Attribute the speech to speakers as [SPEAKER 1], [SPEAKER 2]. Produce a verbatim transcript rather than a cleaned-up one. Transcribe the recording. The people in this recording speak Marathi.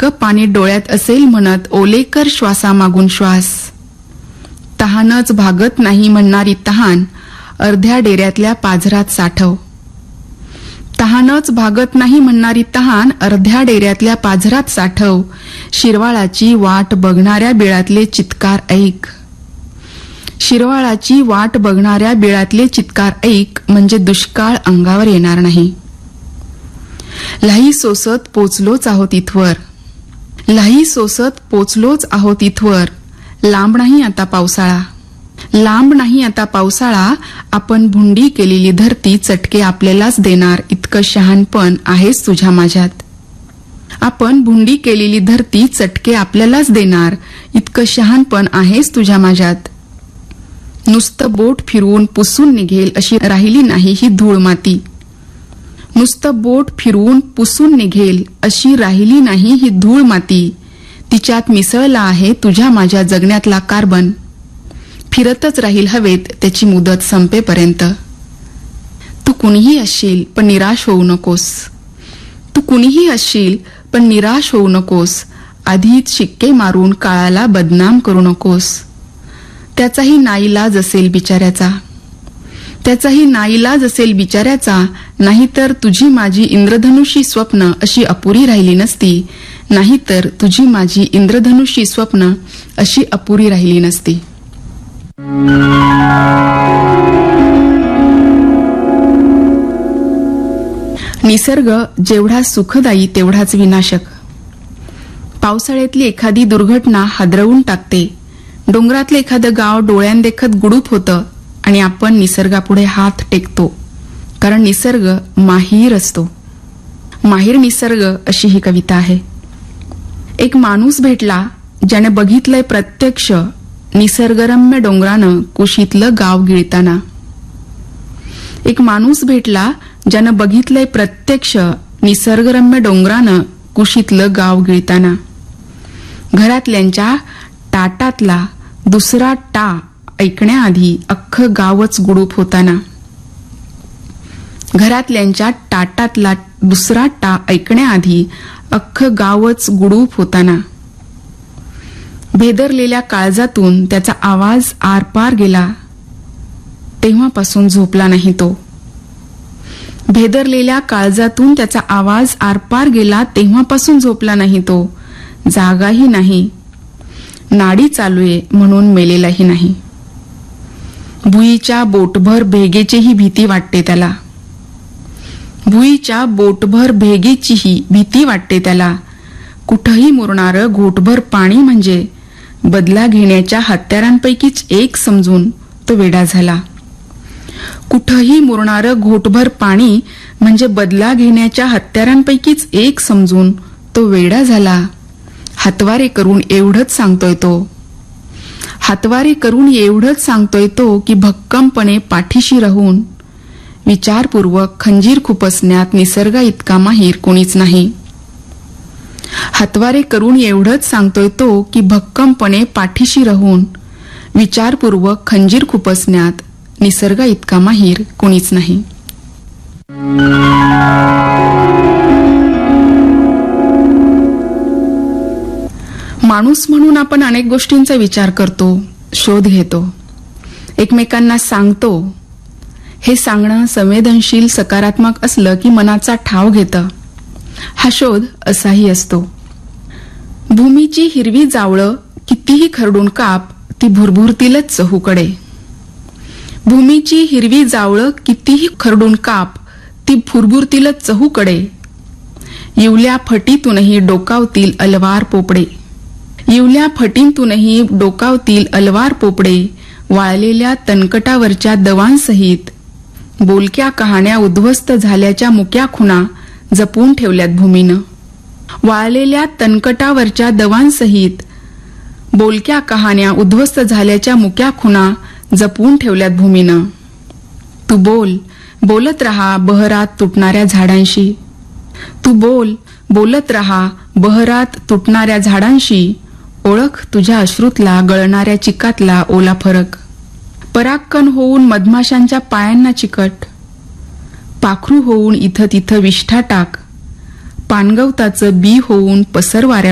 [SPEAKER 1] इतकं पाणी डोळ्यात असेल म्हणत ओलेकर श्वासामागून श्वास. तहानच भागत नाही म्हणणारी तहान अर्ध्या डेऱ्यातल्या पाझरात साठव. तहानच भागत नाही म्हणणारी तहान अर्ध्या डेऱ्यातल्या पाझरात साठव. शिरवाळाची वाट बघणाऱ्या बिळातले चित्कार ऐक. शिरवाळाची वाट बघणाऱ्या बिळातले चित्कार ऐक म्हणजे दुष्काळ अंगावर येणार नाही. लाही सोसत पोचलोच आहोत इथवर. लाही सोसत पोचलोच आहोत इथवर. लांब नाही आता पावसाळा. लांब नाही आता पावसाळा. आपण भुंडी केलेली धरती चटके आपल्यालाच देणार इतकं शहाणपण आहेच तुझ्या माझ्यात. आपण भुंडी केलेली धरती चटके आपल्यालाच देणार इतकं शहाणपण आहेच तुझ्या माझ्यात. नुसतं बोट फिरवून पुसून निघेल अशी राहिली नाही ही धूळ माती. नुसतं बोट फिरवून पुसून निघेल अशी राहिली नाही ही धूळ माती. तिच्यात मिसळला आहे तुझ्या माझ्या जगण्यातला कार्बन. फिरतच राहील हवेत त्याची मुदत संपेपर्यंत. तू कुणीही असशील पण निराश होऊ नकोस. तू कुणीही असशील पण निराश होऊ नकोस. आधीच शिक्के मारून काळाला बदनाम करू नकोस. त्याचाही नाईलाज असेल बिचाऱ्याचा. त्याचाही नाईलाज असेल बिचाऱ्याचा. नाहीतर तुझी माझी इंद्रधनुषी स्वप्न अशी अपुरी राहिली नसती. नाहीतर तुझी माझी इंद्रधनुषी स्वप्न अशी अपुरी राहिली नसती. निसर्ग जेवढा सुखदायी तेवढाच विनाशक. पावसाळ्यातली एखादी दुर्घटना हादरवून टाकते. डोंगरातलं एखादं गाव डोळ्यांदेखत गुडूप होतं आणि आपण निसर्गापुढे हात टेकतो. कारण निसर्ग माहीर असतो. माहीर निसर्ग अशी ही कविता आहे. एक माणूस भेटला ज्याने बघितलंय प्रत्यक्ष निसर्गरम्य डोंगरानं कुशीतलं गाव गिळताना. एक माणूस भेटला ज्यानं बघितलंय प्रत्यक्ष निसर्गरम्य डोंगरानं कुशीतलं गाव गिळताना. घरातल्यांच्या टाटातला दुसरा टा ऐकण्याआधी अख्खं गावच गुडूप होताना. घरातल्यांच्या टाटातला दुसरा टा ऐकण्याआधी अख्खं गावच गुडूप होताना. भेदरलेल्या काळजातून त्याचा आवाज आरपार गेला तेव्हापासून झोपला नाही तो. भेदरलेल्या काळजातून त्याचा आवाज आरपार गेला तेव्हापासून झोपला नाही तो. जागाही नाही. नाडी चालूये म्हणून मेलेलाही नाही. भुईच्या बोटभर भेगेचीही भीती वाटते त्याला. भुईच्या बोटभर भेगेचीही भीती वाटते त्याला. कुठंही मुरणारं घोटभर पाणी म्हणजे बदला घेण्याच्या हत्यारांपैकीच एक समजून तो वेडा झाला. कुठंही मुरणारं घोटभर पाणी म्हणजे बदला घेण्याच्या हत्यारांपैकीच एक समजून तो वेडा झाला. हातवारे करून एवढंच सांगतोय तो. हातवारे करून एवढंच सांगतोय तो की भक्कमपणे पाठीशी राहून विचारपूर्वक खंजीर खुपसण्यात निसर्गा इतका माहीर कोणीच नाही. हातवारे करून एवढंच सांगतोय तो की भक्कमपणे पाठीशी राहून विचारपूर्वक खंजीर खुपसण्यात निसर्गा इतका माहीर कोणीच नाही. माणूस म्हणून आपण अनेक गोष्टींचा विचार करतो, शोध घेतो, एकमेकांना सांगतो. हे सांगणं संवेदनशील सकारात्मक असलं की मनाचा ठाव घेतं. हा शोध असाही असतो. भूमीची हिरवी जावळं कितीही खरडून काप ती भुरभुरतीलच चहूकडे. भूमीची हिरवी जावळं कितीही खरडून काप ती भुरभुरतीलच चहूकडे. येवल्या फटीतूनही डोकावतील अलवार पोपडे. येवल्या फटींतूनही डोकावतील अलवार पोपडे. वाळलेल्या तणकटावरच्या दवांसहित बोलक्या कहाण्या उद्ध्वस्त झाल्याच्या मुक्या खुणा जपून ठेवल्यात भूमीनं. वाळलेल्या तणकटावरच्या दवांसहित बोलक्या कहाण्या उद्ध्वस्त झाल्याच्या मुक्या खुणा जपून ठेवल्यात भूमीनं. तू बोल, बोलत रहा बहरात तुटणाऱ्या झाडांशी. तू बोल, बोलत रहा बहरात तुटणाऱ्या झाडांशी. ओळख तुझ्या अश्रूतला गळणाऱ्या चिकातला ओला फरक. पराक्कन होऊन मधमाशांच्या पायांना चिकट. पाखरू होऊन इथं तिथं विष्ठा टाक. पानगवताचं बी होऊन पसर वाऱ्या